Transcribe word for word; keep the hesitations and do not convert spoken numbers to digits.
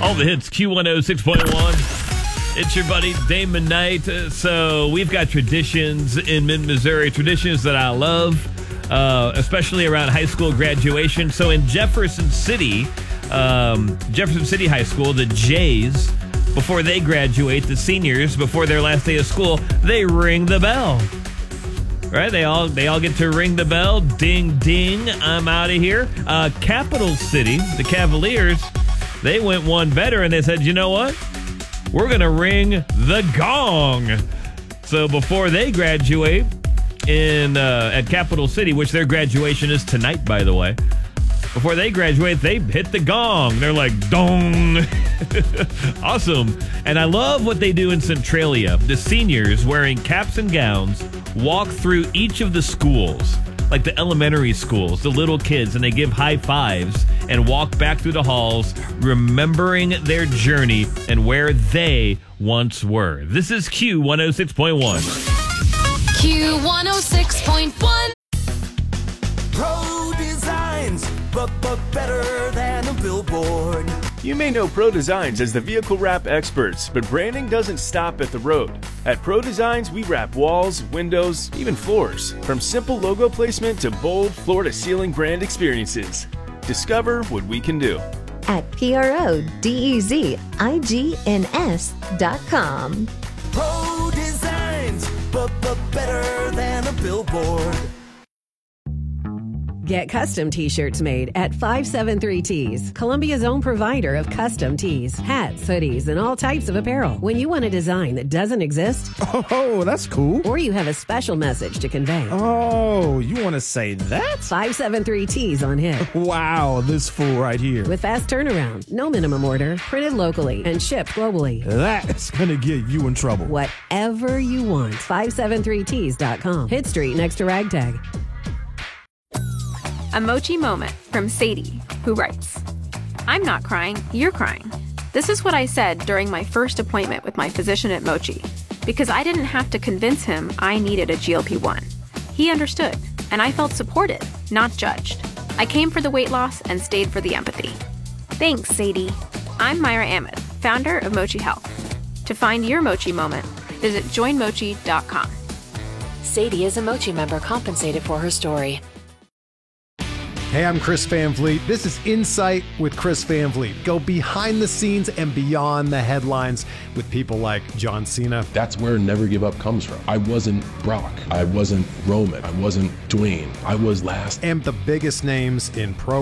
All the hits, Q one oh six point one. It's your buddy, Damon Knight. So we've got traditions in mid-Missouri, traditions that I love, uh, especially around high school graduation. So in Jefferson City, um, Jefferson City High School, the Jays, before they graduate, the seniors, before their last day of school, they ring the bell. Right? They all they all get to ring the bell. Ding, ding, I'm out of here. Uh, Capital City, the Cavaliers, they went one better, and they said, you know what? We're going to ring the gong. So before they graduate in uh, at Capital City, which their graduation is tonight, by the way, before they graduate, they hit the gong. They're like, dong. Awesome. And I love what they do in Centralia. The seniors, wearing caps and gowns, walk through each of the schools, like the elementary schools, the little kids, and they give high fives and walk back through the halls, remembering their journey and where they once were. This is Q one oh six point one. Q one oh six point one. Pro Designs, but, but better than a billboard. You may know Pro Designs as the vehicle wrap experts, but branding doesn't stop at the road. At Pro Designs, we wrap walls, windows, even floors. From simple logo placement to bold floor-to-ceiling brand experiences. Discover what we can do at P R O D E Z I G N S dot com. Pro Designs, but, but better than a billboard. Get custom t-shirts made at five seven three Tees, Columbia's own provider of custom tees, hats, hoodies, and all types of apparel. When you want a design that doesn't exist, oh, that's cool. Or you have a special message to convey. Oh, you want to say that? five seven three Tees on hit. Wow, this fool right here. With fast turnaround, no minimum order, printed locally, and shipped globally. That's going to get you in trouble. Whatever you want, five seven three tees dot com. Hit Street next to Ragtag. A Mochi moment from Sadie, who writes, I'm not crying, you're crying. This is what I said during my first appointment with my physician at Mochi, because I didn't have to convince him I needed a G L P one. He understood, and I felt supported, not judged. I came for the weight loss and stayed for the empathy. Thanks, Sadie. I'm Myra Ahmed, founder of Mochi Health. To find your Mochi moment, visit join mochi dot com. Sadie is a Mochi member compensated for her story. Hey, I'm Chris Van Vliet. This is Insight with Chris Van Vliet. Go behind the scenes and beyond the headlines with people like John Cena. That's where Never Give Up comes from. I wasn't Brock. I wasn't Roman. I wasn't Dwayne. I was last. And the biggest names in pro